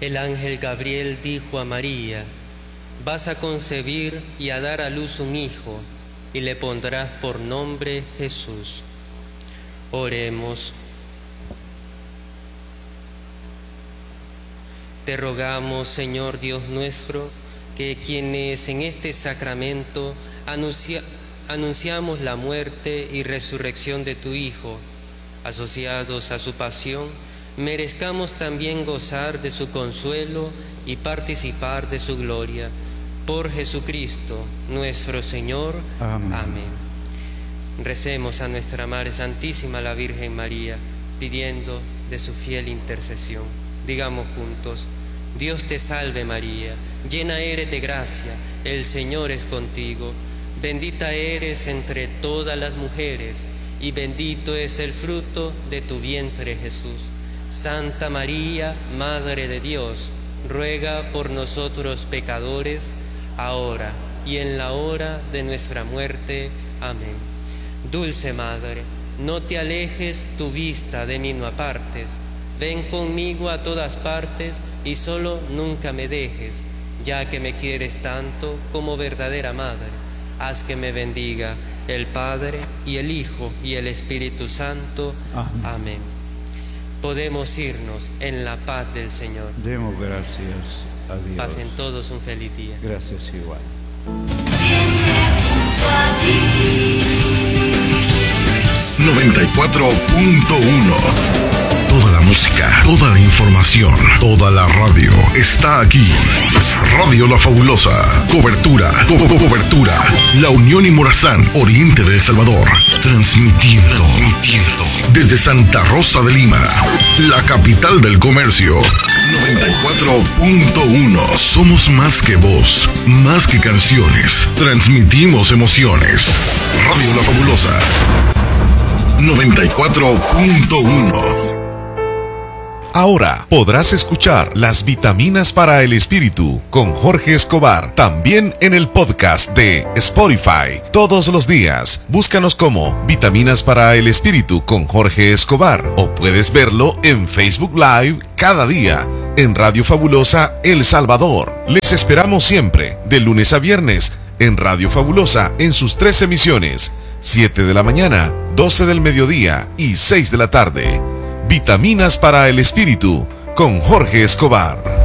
El ángel Gabriel dijo a María: vas a concebir y a dar a luz un hijo, y le pondrás por nombre Jesús. Oremos. Te rogamos, Señor Dios nuestro, que quienes en este sacramento anunciamos la muerte y resurrección de tu Hijo, asociados a su pasión, merezcamos también gozar de su consuelo y participar de su gloria. Por Jesucristo, nuestro Señor. Amén. Amén. Recemos a nuestra Madre Santísima, la Virgen María, pidiendo de su fiel intercesión. Digamos juntos: Dios te salve María, llena eres de gracia, el Señor es contigo. Bendita eres entre todas las mujeres, y bendito es el fruto de tu vientre Jesús. Santa María, Madre de Dios, ruega por nosotros pecadores, ahora y en la hora de nuestra muerte. Amén. Dulce Madre, no te alejes tu vista de mí, no apartes. Ven conmigo a todas partes y solo nunca me dejes, ya que me quieres tanto como verdadera Madre. Haz que me bendiga el Padre y el Hijo y el Espíritu Santo. Amén. Amén. Podemos irnos en la paz del Señor. Demos gracias a Dios. Pasen todos un feliz día. Gracias igual. 94.1. Toda la música, toda la información, toda la radio está aquí. Radio La Fabulosa. Cobertura. La Unión y Morazán, Oriente de El Salvador. Transmitiendo desde Santa Rosa de Lima, la capital del comercio. 94.1. Somos más que voz, más que canciones. Transmitimos emociones. Radio La Fabulosa. 94.1. Ahora podrás escuchar Las Vitaminas para el Espíritu con Jorge Escobar también en el podcast de Spotify. Todos los días, búscanos como Vitaminas para el Espíritu con Jorge Escobar, o puedes verlo en Facebook Live cada día en Radio Fabulosa El Salvador. Les esperamos siempre, de lunes a viernes, en Radio Fabulosa en sus 3 emisiones: 7 de la mañana, 12 del mediodía y 6 de la tarde. Vitaminas para el Espíritu con Jorge Escobar.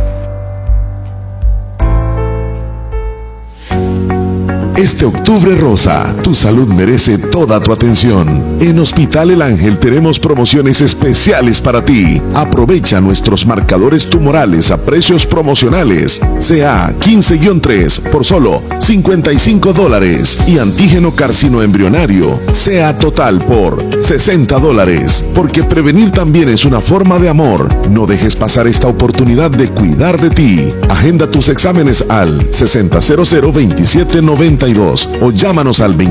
Este octubre rosa, tu salud merece toda tu atención. En Hospital El Ángel tenemos promociones especiales para ti. Aprovecha nuestros marcadores tumorales a precios promocionales. CA 15-3 por solo $55 y antígeno carcinoembrionario CA total por $60. Porque prevenir también es una forma de amor. No dejes pasar esta oportunidad de cuidar de ti. Agenda tus exámenes al 6000-2792 o llámanos al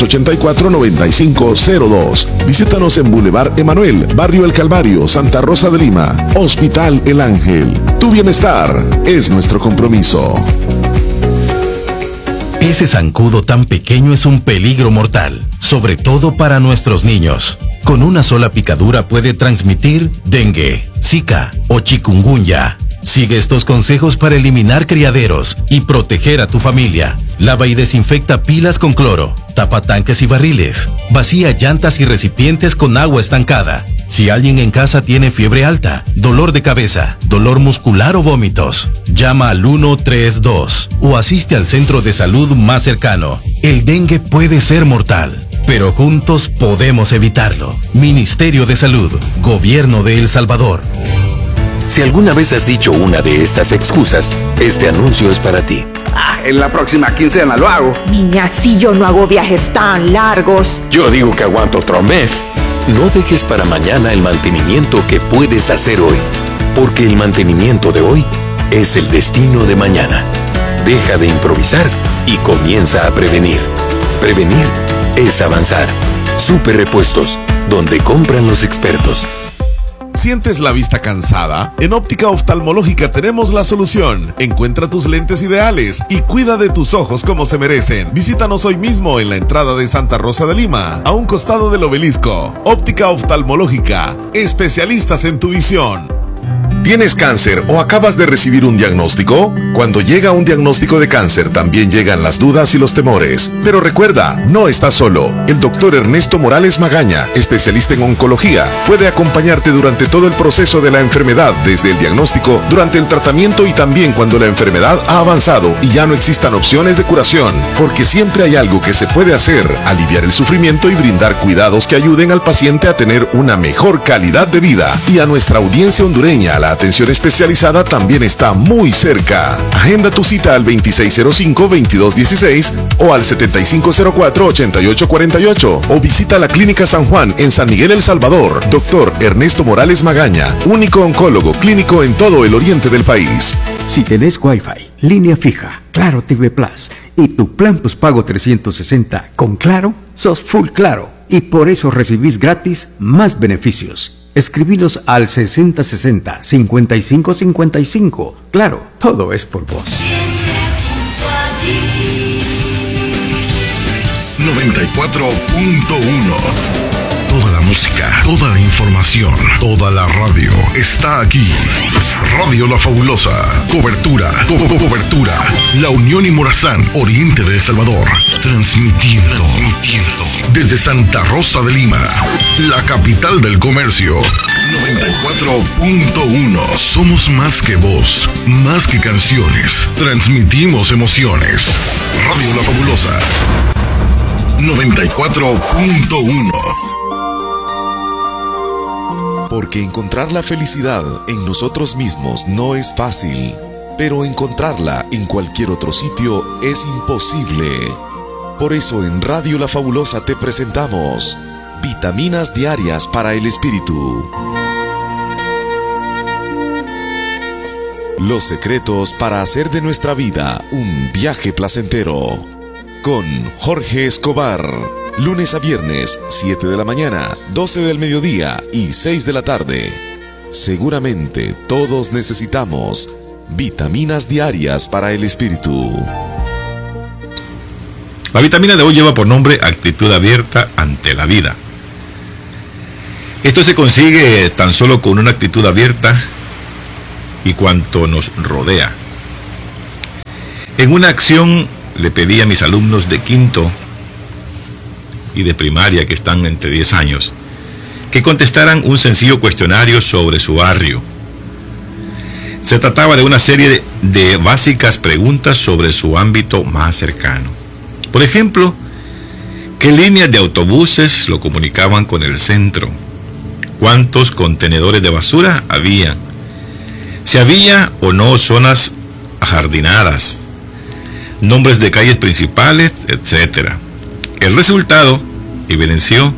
2684-9502. Visítanos en Boulevard Emanuel, Barrio El Calvario, Santa Rosa de Lima. Hospital El Ángel. Tu bienestar es nuestro compromiso. Ese zancudo tan pequeño es un peligro mortal, sobre todo para nuestros niños. Con una sola picadura puede transmitir dengue, zika o chikungunya. Sigue estos consejos para eliminar criaderos y proteger a tu familia. Lava y desinfecta pilas con cloro, tapa tanques y barriles, vacía llantas y recipientes con agua estancada. Si alguien en casa tiene fiebre alta, dolor de cabeza, dolor muscular o vómitos, llama al 132 o asiste al centro de salud más cercano. El dengue puede ser mortal, pero juntos podemos evitarlo. Ministerio de Salud, Gobierno de El Salvador. Si alguna vez has dicho una de estas excusas, este anuncio es para ti. En la próxima quincena lo hago. Niña, si yo no hago viajes tan largos. Yo digo que aguanto otro mes. No dejes para mañana el mantenimiento que puedes hacer hoy, porque el mantenimiento de hoy es el destino de mañana. Deja de improvisar y comienza a prevenir. Prevenir es avanzar. Super Repuestos, donde compran los expertos. ¿Sientes la vista cansada? En Óptica Oftalmológica tenemos la solución. Encuentra tus lentes ideales y cuida de tus ojos como se merecen. Visítanos hoy mismo en la entrada de Santa Rosa de Lima, a un costado del obelisco. Óptica Oftalmológica, especialistas en tu visión. ¿Tienes cáncer o acabas de recibir un diagnóstico? Cuando llega un diagnóstico de cáncer también llegan las dudas y los temores. Pero recuerda, no estás solo. El doctor Ernesto Morales Magaña, especialista en oncología, puede acompañarte durante todo el proceso de la enfermedad, desde el diagnóstico, durante el tratamiento y también cuando la enfermedad ha avanzado y ya no existan opciones de curación. Porque siempre hay algo que se puede hacer: aliviar el sufrimiento y brindar cuidados que ayuden al paciente a tener una mejor calidad de vida. Y a nuestra audiencia hondureña, la atención especializada también está muy cerca. Agenda tu cita al 2605-2216 o al 7504-8848 o visita la Clínica San Juan en San Miguel, El Salvador. Doctor Ernesto Morales Magaña, único oncólogo clínico en todo el oriente del país. Si tenés Wi-Fi, línea fija, Claro TV Plus y tu plan postpago 360 con Claro, sos full Claro y por eso recibís gratis más beneficios. Escribinos al 6060-5555. Claro, todo es por vos. 94.1. Toda la música, toda la información, toda la radio está aquí. Radio La Fabulosa. Cobertura. La Unión y Morazán, oriente de El Salvador. Transmitiendo. Desde Santa Rosa de Lima, la capital del comercio. 94.1. Somos más que voz, más que canciones. Transmitimos emociones. Radio La Fabulosa. 94.1. Porque encontrar la felicidad en nosotros mismos no es fácil, pero encontrarla en cualquier otro sitio es imposible. Por eso en Radio La Fabulosa te presentamos Vitaminas Diarias para el Espíritu. Los secretos para hacer de nuestra vida un viaje placentero. Con Jorge Escobar. Lunes a viernes, 7 de la mañana, 12 del mediodía y 6 de la tarde. Seguramente todos necesitamos vitaminas diarias para el espíritu. La vitamina de hoy lleva por nombre actitud abierta ante la vida. Esto se consigue tan solo con una actitud abierta y cuanto nos rodea. En una acción le pedí a mis alumnos de quinto y de primaria, que están entre 10 años, que contestaran un sencillo cuestionario sobre su barrio. Se trataba de una serie de básicas preguntas sobre su ámbito más cercano. Por ejemplo, ¿qué líneas de autobuses lo comunicaban con el centro? ¿Cuántos contenedores de basura había? Si había o no zonas ajardinadas, nombres de calles principales, etc. El resultado evidenció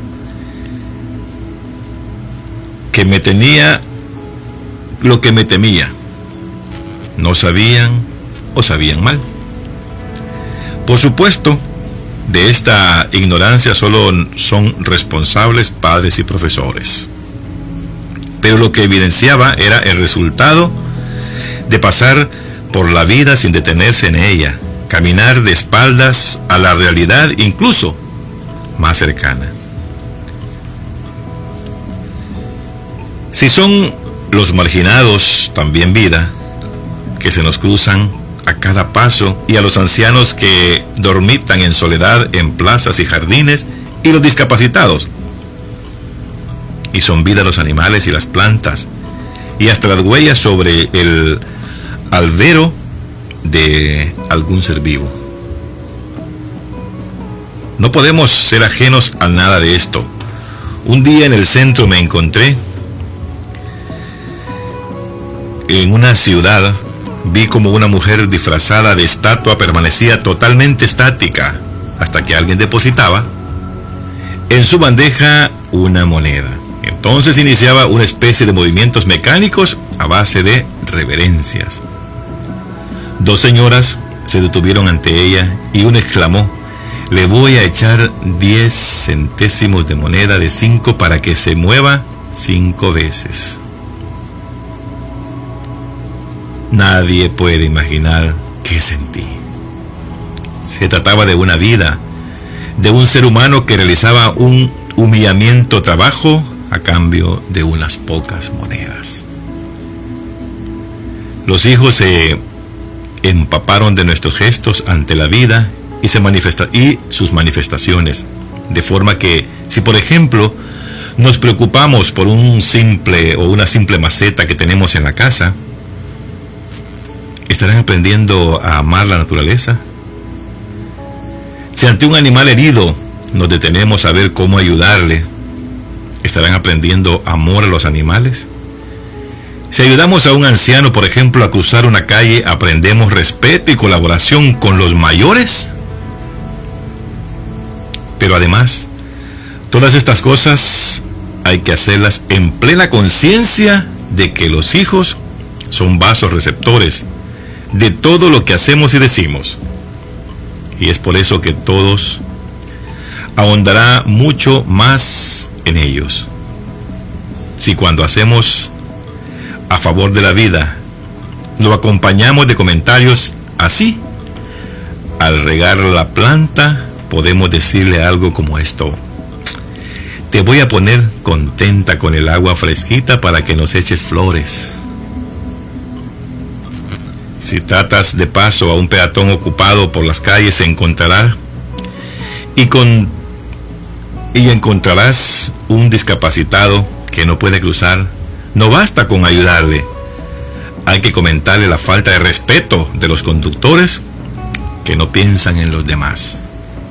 que me tenía lo que me temía. No sabían o sabían mal. Por supuesto, de esta ignorancia solo son responsables padres y profesores. Pero lo que evidenciaba era el resultado de pasar por la vida sin detenerse en ella, caminar de espaldas a la realidad incluso más cercana. Si son los marginados también vida, que se nos cruzan a cada paso, y a los ancianos que dormitan en soledad en plazas y jardines, y los discapacitados. Y son vida los animales y las plantas, y hasta las huellas sobre el albero de algún ser vivo. No podemos ser ajenos a nada de esto. Un día en el centro me encontré en una ciudad. Vi como una mujer disfrazada de estatua permanecía totalmente estática hasta que alguien depositaba en su bandeja una moneda. Entonces iniciaba una especie de movimientos mecánicos a base de reverencias. Dos señoras se detuvieron ante ella y una exclamó: le voy a echar 10 centésimos de moneda de 5 para que se mueva 5 veces. Nadie puede imaginar qué sentí. Se trataba de una vida, de un ser humano que realizaba un humillamiento trabajo a cambio de unas pocas monedas. Los hijos se empaparon de nuestros gestos ante la vida y sus manifestaciones. De forma que, si por ejemplo nos preocupamos por una simple maceta que tenemos en la casa, ¿estarán aprendiendo a amar la naturaleza? Si ante un animal herido nos detenemos a ver cómo ayudarle, ¿estarán aprendiendo amor a los animales? Si ayudamos a un anciano, por ejemplo, a cruzar una calle, ¿aprendemos respeto y colaboración con los mayores? Pero además, todas estas cosas hay que hacerlas en plena conciencia de que los hijos son vasos receptores de todo lo que hacemos y decimos. Y es por eso que todos ahondará mucho más en ellos. Si cuando hacemos a favor de la vida lo acompañamos de comentarios así, al regar la planta podemos decirle algo como esto: te voy a poner contenta con el agua fresquita para que nos eches flores. Si tratas de paso a un peatón ocupado por las calles, se encontrará y encontrarás un discapacitado que no puede cruzar. No basta con ayudarle, hay que comentarle la falta de respeto de los conductores que no piensan en los demás.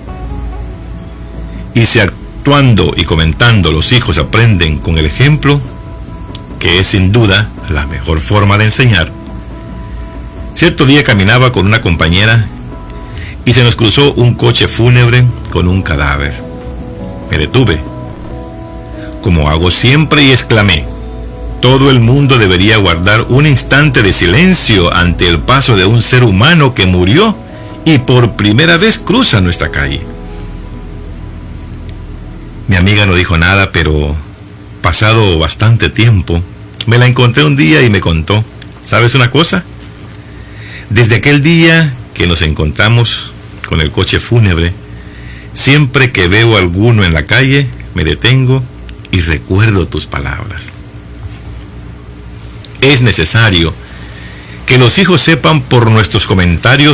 Y si actuando y comentando los hijos aprenden con el ejemplo, que es sin duda la mejor forma de enseñar. Cierto día caminaba con una compañera y se nos cruzó un coche fúnebre con un cadáver. Me detuve, como hago siempre, y exclamé: todo el mundo debería guardar un instante de silencio ante el paso de un ser humano que murió y por primera vez cruza nuestra calle. Mi amiga no dijo nada, pero pasado bastante tiempo, me la encontré un día y me contó: ¿sabes una cosa? Desde aquel día que nos encontramos con el coche fúnebre, siempre que veo a alguno en la calle, me detengo y recuerdo tus palabras. Es necesario que los hijos sepan por nuestros comentarios